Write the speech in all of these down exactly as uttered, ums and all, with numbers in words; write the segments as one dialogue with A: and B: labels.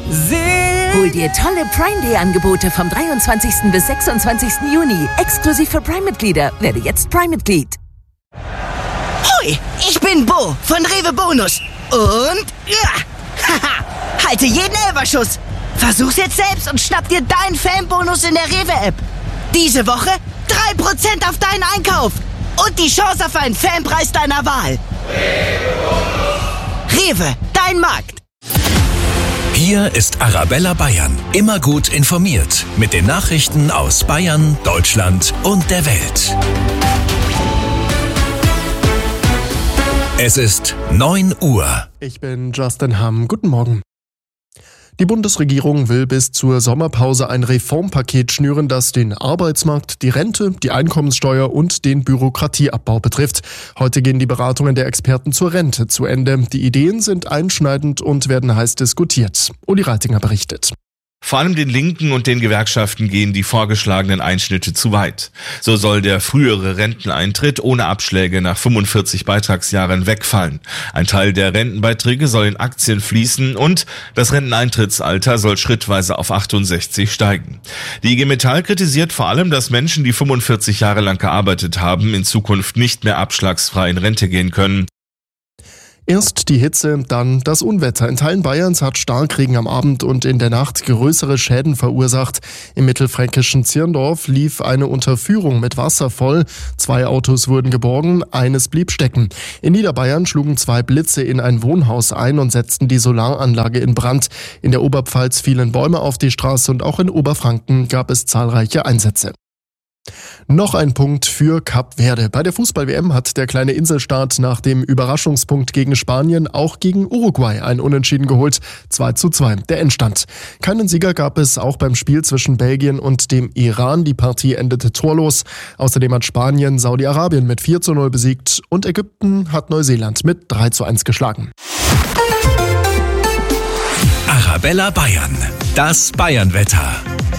A: Hol dir tolle Prime-Day-Angebote vom dreiundzwanzigsten bis sechsundzwanzigsten Juni. Exklusiv für Prime-Mitglieder. Werde jetzt Prime-Mitglied.
B: Hui, ich bin Bo von Rewe Bonus. Und ja, haha, halte jeden Elferschuss. Versuch's jetzt selbst und schnapp dir deinen Fanbonus in der Rewe-App. Diese Woche drei Prozent auf deinen Einkauf. Und die Chance auf einen Fanpreis deiner Wahl. Rewe, dein Markt.
C: Hier ist Arabella Bayern. Immer gut informiert. Mit den Nachrichten aus Bayern, Deutschland und der Welt. Es ist neun Uhr.
D: Ich bin Justin Hamm. Guten Morgen. Die Bundesregierung will bis zur Sommerpause ein Reformpaket schnüren, das den Arbeitsmarkt, die Rente, die Einkommenssteuer und den Bürokratieabbau betrifft. Heute gehen die Beratungen der Experten zur Rente zu Ende. Die Ideen sind einschneidend und werden heiß diskutiert. Uli Reitinger berichtet.
E: Vor allem den Linken und den Gewerkschaften gehen die vorgeschlagenen Einschnitte zu weit. So soll der frühere Renteneintritt ohne Abschläge nach fünfundvierzig Beitragsjahren wegfallen. Ein Teil der Rentenbeiträge soll in Aktien fließen und das Renteneintrittsalter soll schrittweise auf achtundsechzig steigen. Die I G Metall kritisiert vor allem, dass Menschen, die fünfundvierzig Jahre lang gearbeitet haben, in Zukunft nicht mehr abschlagsfrei in Rente gehen können.
D: Erst die Hitze, dann das Unwetter. In Teilen Bayerns hat Starkregen am Abend und in der Nacht größere Schäden verursacht. Im mittelfränkischen Zirndorf lief eine Unterführung mit Wasser voll. Zwei Autos wurden geborgen, eines blieb stecken. In Niederbayern schlugen zwei Blitze in ein Wohnhaus ein und setzten die Solaranlage in Brand. In der Oberpfalz fielen Bäume auf die Straße und auch in Oberfranken gab es zahlreiche Einsätze. Noch ein Punkt für Kap Verde. Bei der Fußball-W M hat der kleine Inselstaat nach dem Überraschungspunkt gegen Spanien auch gegen Uruguay ein Unentschieden geholt. zwei zu zwei, der Endstand. Keinen Sieger gab es auch beim Spiel zwischen Belgien und dem Iran. Die Partie endete torlos. Außerdem hat Spanien Saudi-Arabien mit vier zu null besiegt und Ägypten hat Neuseeland mit drei zu eins geschlagen.
C: Arabella Bayern. Das Bayernwetter.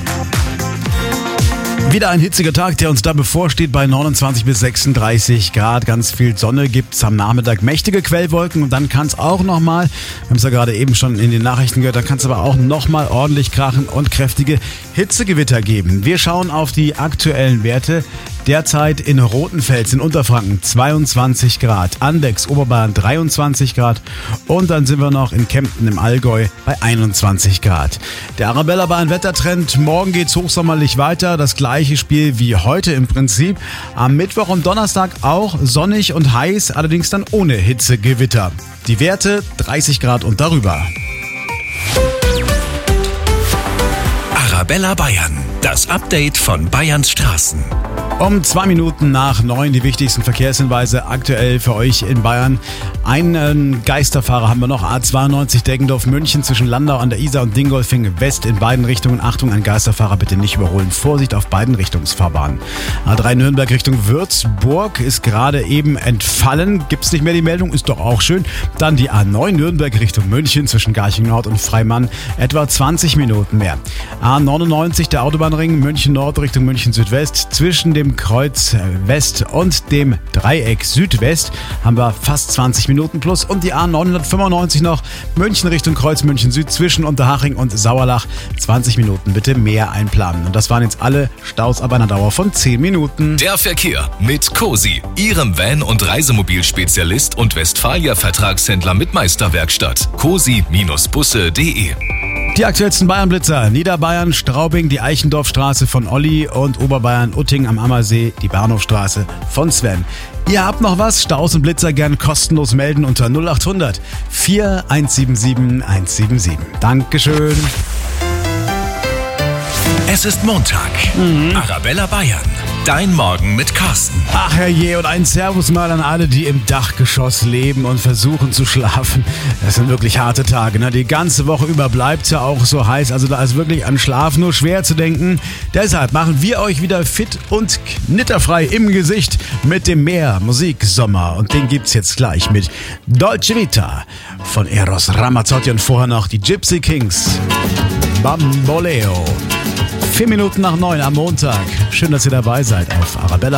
F: Wieder ein hitziger Tag, der uns da bevorsteht bei neunundzwanzig bis sechsunddreißig Grad. Ganz viel Sonne gibt's am Nachmittag, mächtige Quellwolken und dann kann es auch nochmal, wir haben es ja gerade eben schon in den Nachrichten gehört, da kann es aber auch nochmal ordentlich krachen und kräftige Hitzegewitter geben. Wir schauen auf die aktuellen Werte. Derzeit in Rothenfels in Unterfranken zweiundzwanzig Grad, Andechs, Oberbayern dreiundzwanzig Grad und dann sind wir noch in Kempten im Allgäu bei einundzwanzig Grad. Der Arabella Bayern Wettertrend, morgen geht's hochsommerlich weiter, das gleiche Spiel wie heute im Prinzip. Am Mittwoch und Donnerstag auch sonnig und heiß, allerdings dann ohne Hitzegewitter. Die Werte dreißig Grad und darüber.
C: Arabella Bayern, das Update von Bayerns Straßen.
F: Um zwei Minuten nach neun die wichtigsten Verkehrshinweise aktuell für euch in Bayern. Einen Geisterfahrer haben wir noch, A zweiundneunzig Deggendorf-München zwischen Landau an der Isar und Dingolfing West in beiden Richtungen. Achtung, ein Geisterfahrer bitte nicht überholen. Vorsicht auf beiden Richtungsfahrbahnen. A drei Nürnberg Richtung Würzburg ist gerade eben entfallen. Gibt's nicht mehr die Meldung, ist doch auch schön. Dann die A neun Nürnberg Richtung München zwischen Garching Nord und Freimann etwa zwanzig Minuten mehr. A neunundneunzig der Autobahnring München Nord Richtung München Südwest zwischen dem Kreuz West und dem Dreieck Südwest haben wir fast zwanzig Minuten plus und die A neunhundertfünfundneunzig noch München Richtung Kreuz München Süd zwischen Unterhaching und Sauerlach zwanzig Minuten bitte mehr einplanen. Und das waren jetzt alle Staus ab einer Dauer von zehn Minuten.
C: Der Verkehr mit Cosi, Ihrem Van- und Reisemobilspezialist und Westfalia-Vertragshändler mit Meisterwerkstatt. cosi Bindestrich busse punkt de.
F: Die aktuellsten Bayern-Blitzer. Niederbayern, Straubing, die Eichendorfstraße von Olli und Oberbayern, Utting am Ammersee, die Bahnhofstraße von Sven. Ihr habt noch was? Staus und Blitzer gern kostenlos melden unter null acht hundert vier eins sieben sieben eins sieben sieben. Dankeschön.
C: Es ist Montag. Mhm. Arabella Bayern. Dein Morgen mit Carsten.
F: Ach herrje, und ein Servus mal an alle, die im Dachgeschoss leben und versuchen zu schlafen. Das sind wirklich harte Tage, ne? Die ganze Woche über bleibt's ja auch so heiß, also da ist wirklich an Schlaf nur schwer zu denken. Deshalb machen wir euch wieder fit und knitterfrei im Gesicht mit dem Meer Musik Sommer. Und den gibt's jetzt gleich mit Dolce Vita von Eros Ramazzotti und vorher noch die Gypsy Kings. Bamboleo. Vier Minuten nach neun am Montag. Schön, dass ihr dabei seid auf Arabella.